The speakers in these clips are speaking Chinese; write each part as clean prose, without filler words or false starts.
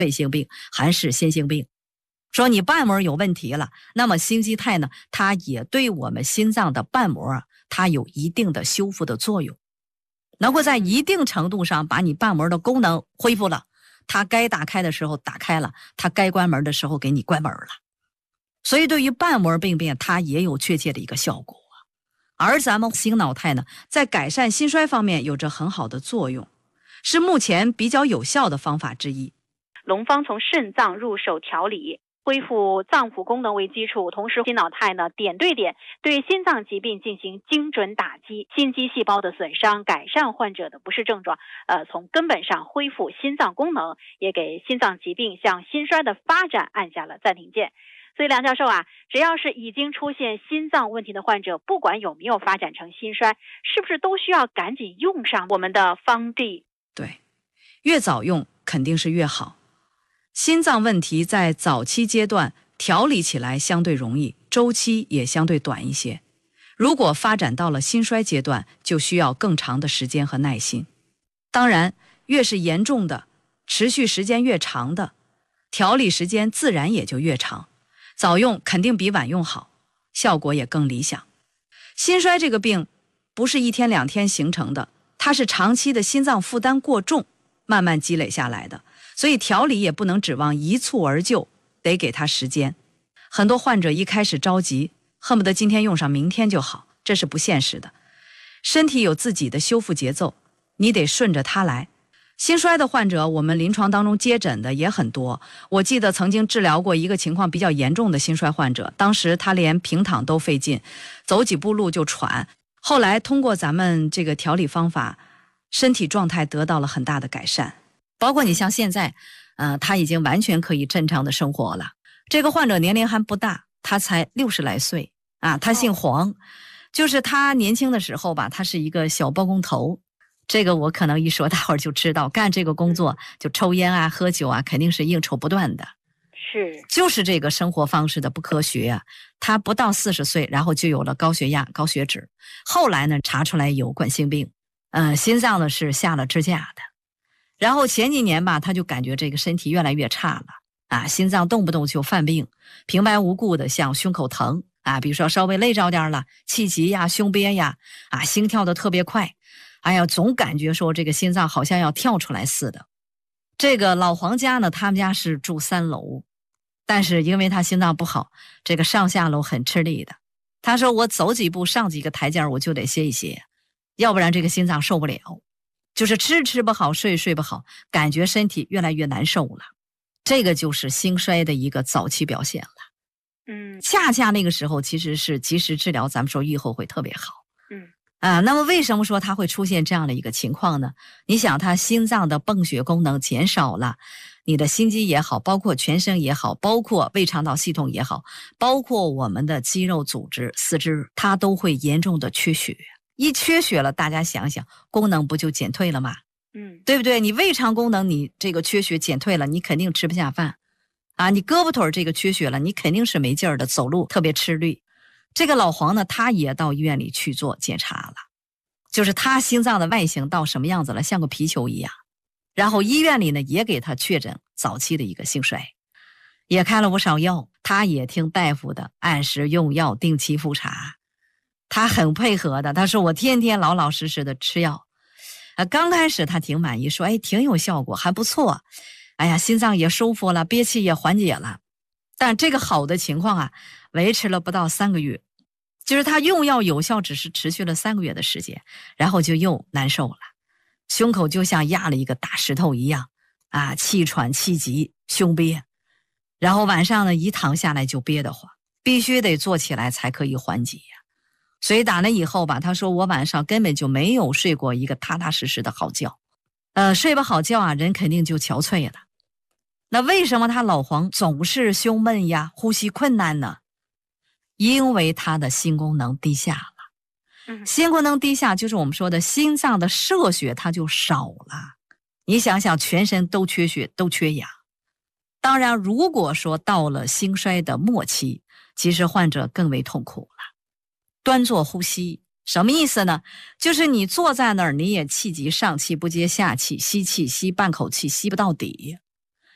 肺性病还是心性病。说你瓣膜有问题了，那么星肌肽呢，它也对我们心脏的瓣膜它有一定的修复的作用，能够在一定程度上把你瓣膜的功能恢复了，它该打开的时候打开了，它该关门的时候给你关门了。所以对于瓣膜病变它也有确切的一个效果。而咱们心脑肽呢，在改善心衰方面有着很好的作用，是目前比较有效的方法之一。 龙方从肾脏入手调理，恢复脏腑功能为基础，同时心脑肽呢点对点对心脏疾病进行精准打击，心肌细胞的损伤，改善患者的不适症状，从根本上恢复心脏功能，也给心脏疾病向心衰的发展按下了暂停键。所以梁教授啊，只要是已经出现心脏问题的患者，不管有没有发展成心衰，是不是都需要赶紧用上我们的方剂？ 对，越早用肯定是越好。心脏问题在早期阶段调理起来相对容易，周期也相对短一些。如果发展到了心衰阶段，就需要更长的时间和耐心。当然，越是严重的，持续时间越长的，调理时间自然也就越长。早用肯定比晚用好，效果也更理想。心衰这个病不是一天两天形成的，它是长期的心脏负担过重慢慢积累下来的，所以调理也不能指望一蹴而就，得给它时间。很多患者一开始着急，恨不得今天用上明天就好，这是不现实的。身体有自己的修复节奏，你得顺着它来。心衰的患者，我们临床当中接诊的也很多。我记得曾经治疗过一个情况比较严重的心衰患者，当时他连平躺都费劲，走几步路就喘。后来通过咱们这个调理方法，身体状态得到了很大的改善。包括你像现在，他已经完全可以正常的生活了。这个患者年龄还不大，他才60来岁啊，他姓黄，就是他年轻的时候吧，他是一个小包工头。这个我可能一说大伙儿就知道，干这个工作就抽烟啊喝酒啊，肯定是应酬不断的。 是， 就是这个生活方式的不科学啊。他不到40岁，然后就有了高血压高血脂，后来呢查出来有冠心病，心脏呢是下了支架的。然后前几年吧，他就感觉这个身体越来越差了啊，心脏动不动就犯病，平白无故的像胸口疼啊，比如说稍微累着点了，气急呀胸憋呀啊，心跳的特别快，哎呀，总感觉说这个心脏好像要跳出来似的。这个老黄家呢，他们家是住3楼，但是因为他心脏不好，这个上下楼很吃力的。他说我走几步上几个台阶我就得歇一歇，要不然这个心脏受不了，就是吃不好睡不好，感觉身体越来越难受了。这个就是心衰的一个早期表现了。恰恰那个时候其实是及时治疗，咱们说预后会特别好。那么为什么说它会出现这样的一个情况呢？你想他心脏的泵血功能减少了，你的心肌也好，包括全身也好，包括胃肠道系统也好，包括我们的肌肉组织四肢，它都会严重的缺血。一缺血了，大家想想功能不就减退了吗？对不对？你胃肠功能你这个缺血减退了，你肯定吃不下饭啊，你胳膊腿这个缺血了，你肯定是没劲儿的，走路特别吃力。这个老黄呢，他也到医院里去做检查了，就是他心脏的外形到什么样子了，像个皮球一样。然后医院里呢也给他确诊早期的一个心衰，也开了不少药，他也听大夫的，按时用药，定期复查。他很配合的，他说我天天老老实实的吃药。刚开始他挺满意，说挺有效果，还不错。哎呀，心脏也舒服了，憋气也缓解了。但这个好的情况啊，维持了不到3个月，就是他用药有效只是持续了3个月的时间，然后就又难受了，胸口就像压了一个大石头一样啊，气喘气急胸憋，然后晚上呢一躺下来就憋得慌，必须得坐起来才可以缓解呀。所以打那以后吧，他说我晚上根本就没有睡过一个踏踏实实的好觉，睡不好觉啊，人肯定就憔悴了。那为什么他老黄总是胸闷呀，呼吸困难呢？因为他的心功能低下了。心功能低下就是我们说的心脏的摄血它就少了。你想想全身都缺血都缺氧。当然如果说到了心衰的末期，其实患者更为痛苦了。端坐呼吸什么意思呢？就是你坐在那儿，你也气急上气不接下气，吸气吸半口气吸不到底，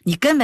你根本